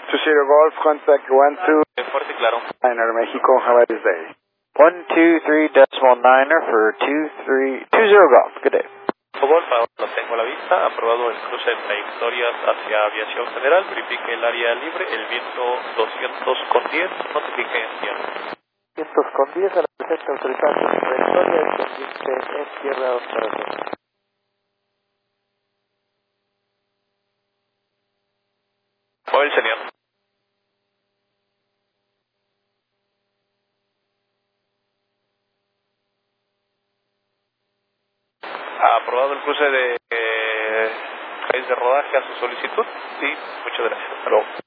20 Golf, contact 12. Fuerte y claro. Niner, Mexico, have a nice day. 123.9er for 20 Golf. Good day. Golf, ahora lo tengo a la vista. Aprobado el cruce de trayectorias hacia Aviación Federal. Verifique el área libre. El viento 200/10. Notifique en tierra. 200/10 a la presente autorizada trayectoria. El pendiente en tierra operación. Móvil, señor. Aprobado el cruce de país de rodaje a su solicitud. Sí, muchas gracias. Hasta luego.